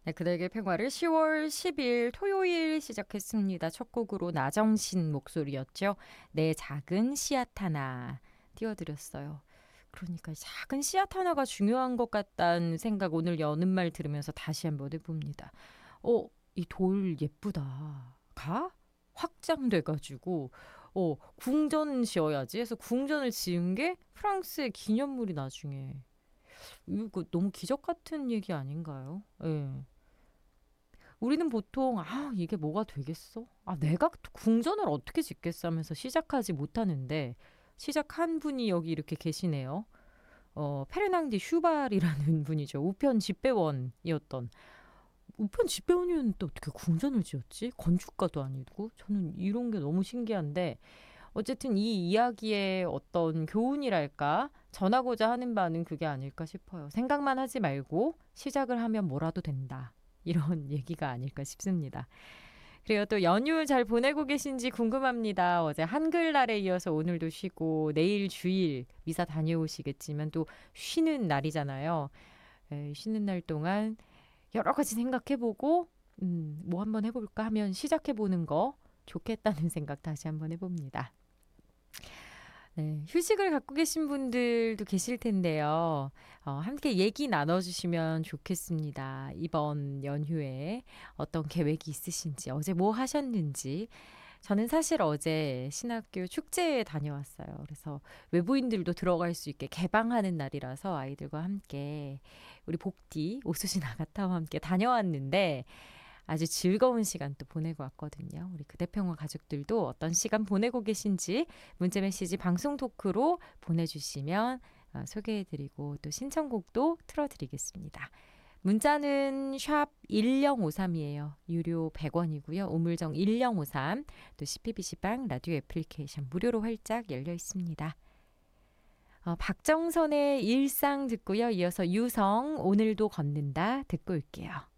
네, 그대에게 평화를 10월 10일 토요일 시작했습니다. 첫 곡으로 나정신 목소리였죠. 내 작은 씨앗 하나 띄워드렸어요. 그러니까 작은 씨앗 하나가 중요한 것 같다는 생각 오늘 여는 말 들으면서 다시 한번 해봅니다. 이 돌 예쁘다. 가? 확장돼가지고 궁전 지어야지 해서 궁전을 지은 게 프랑스의 기념물이 나중에 이거 너무 기적 같은 얘기 아닌가요? 예. 우리는 보통 이게 뭐가 되겠어? 내가 궁전을 어떻게 짓겠어 하면서 시작하지 못하는데 시작한 분이 여기 이렇게 계시네요. 페르낭디 슈발이라는 분이죠. 우편 집배원이었던. 우편 집배원이었는데 어떻게 궁전을 지었지? 건축가도 아니고. 저는 이런 게 너무 신기한데 어쨌든 이 이야기의 어떤 교훈이랄까 전하고자 하는 바는 그게 아닐까 싶어요. 생각만 하지 말고 시작을 하면 뭐라도 된다. 이런 얘기가 아닐까 싶습니다. 그리고 또 연휴 잘 보내고 계신지 궁금합니다. 어제 한글날에 이어서 오늘도 쉬고 내일 주일 미사 다녀오시겠지만 또 쉬는 날이잖아요. 쉬는 날 동안 여러 가지 생각해보고 뭐 한번 해볼까 하면 시작해보는 거 좋겠다는 생각 다시 한번 해봅니다. 네, 휴식을 갖고 계신 분들도 계실 텐데요. 함께 얘기 나눠주시면 좋겠습니다. 이번 연휴에 어떤 계획이 있으신지, 어제 뭐 하셨는지. 저는 사실 어제 신학교 축제에 다녀왔어요. 그래서 외부인들도 들어갈 수 있게 개방하는 날이라서 아이들과 함께 우리 복디, 오수진 아가타와 함께 다녀왔는데 아주 즐거운 시간 또 보내고 왔거든요. 우리 그대평화 가족들도 어떤 시간 보내고 계신지 문자메시지 방송 토크로 보내주시면 소개해드리고 또 신청곡도 틀어드리겠습니다. 문자는 샵 1053이에요. 유료 100원이고요. 우물정 1053, 또 CPBC방 라디오 애플리케이션 무료로 활짝 열려 있습니다. 박정선의 일상 듣고요. 이어서 유성 오늘도 걷는다 듣고 올게요.